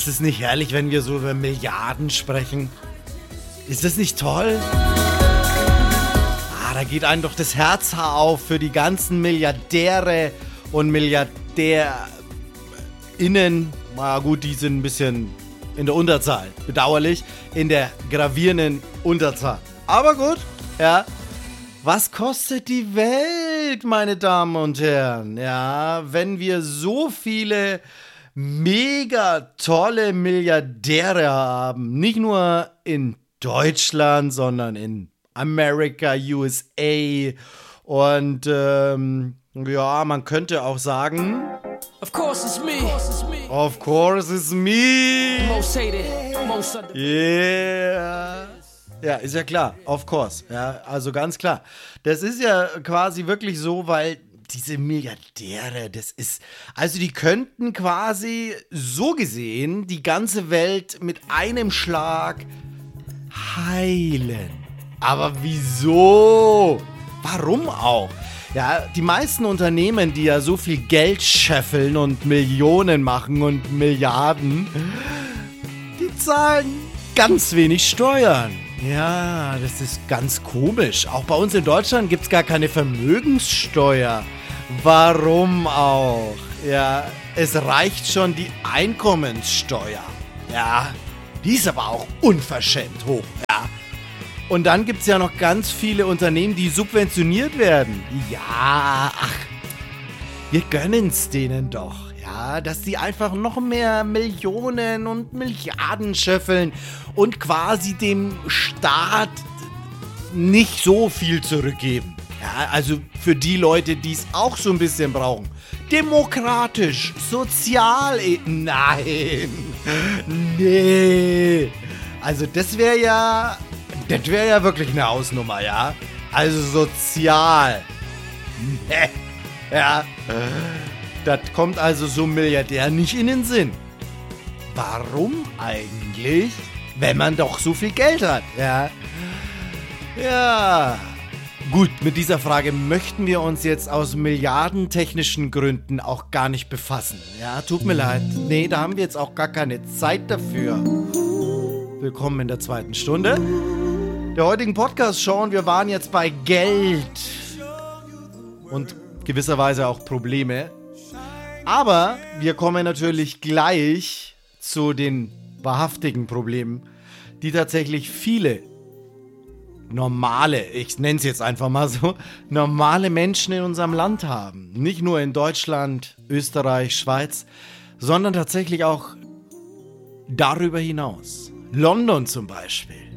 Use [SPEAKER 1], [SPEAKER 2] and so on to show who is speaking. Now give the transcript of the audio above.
[SPEAKER 1] es nicht herrlich, wenn wir so über Milliarden sprechen? Ist das nicht toll? Da geht einem doch das Herzhaar auf für die ganzen Milliardäre und MilliardärInnen. Na gut, die sind ein bisschen in der Unterzahl. Bedauerlich. In der gravierenden Unterzahl. Aber gut, ja. Was kostet die Welt, meine Damen und Herren? Ja, wenn wir so viele mega tolle Milliardäre haben. Nicht nur in Deutschland, sondern in Amerika, USA. Und ja, man könnte auch sagen... Of course it's me. Of course it's me. Most hated, most under. Yeah. Ja, ist ja klar. Of course. Ja, also ganz klar. Das ist ja quasi wirklich so, weil diese Milliardäre, das ist... Also die könnten quasi so gesehen die ganze Welt mit einem Schlag heilen. Aber wieso? Warum auch? Ja, die meisten Unternehmen, die ja so viel Geld scheffeln und Millionen machen und Milliarden, die zahlen ganz wenig Steuern. Ja, das ist ganz komisch. Auch bei uns in Deutschland gibt es gar keine Vermögenssteuer. Warum auch? Ja, es reicht schon die Einkommenssteuer. Ja, die ist aber auch unverschämt hoch. Ja. Und dann gibt es ja noch ganz viele Unternehmen, die subventioniert werden. Ja, ach, wir gönnen's denen doch. Ja, dass die einfach noch mehr Millionen und Milliarden scheffeln und quasi dem Staat nicht so viel zurückgeben. Ja, also für die Leute, die es auch so ein bisschen brauchen. Demokratisch, sozial, nein, nee. Also das wäre ja wirklich eine Hausnummer, ja. Also sozial, nee, ja. Das kommt also so einem Milliardär nicht in den Sinn. Warum eigentlich, wenn man doch so viel Geld hat, ja? Ja, gut, mit dieser Frage möchten wir uns jetzt aus milliardentechnischen Gründen auch gar nicht befassen. Ja, tut mir leid. Nee, da haben wir jetzt auch gar keine Zeit dafür. Willkommen in der zweiten Stunde der heutigen Podcast-Show und wir waren jetzt bei Geld und gewisserweise auch Probleme. Aber wir kommen natürlich gleich zu den wahrhaftigen Problemen, die tatsächlich viele normale, ich nenne es jetzt einfach mal so, normale Menschen in unserem Land haben. Nicht nur in Deutschland, Österreich, Schweiz, sondern tatsächlich auch darüber hinaus. London zum Beispiel.